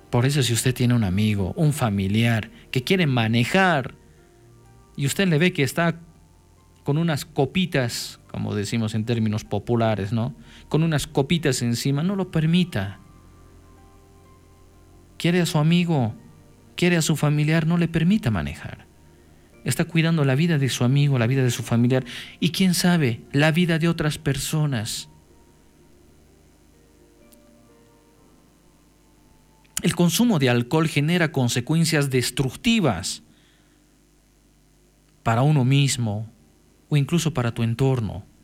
Por eso, si usted tiene un amigo, un familiar que quiere manejar y usted le ve que está con unas copitas, como decimos en términos populares, ¿no? Con unas copitas encima, no lo permita. Quiere a su amigo, quiere a su familiar, no le permita manejar. Está cuidando la vida de su amigo, la vida de su familiar y quién sabe, la vida de otras personas. El consumo de alcohol genera consecuencias destructivas para uno mismo o incluso para tu entorno.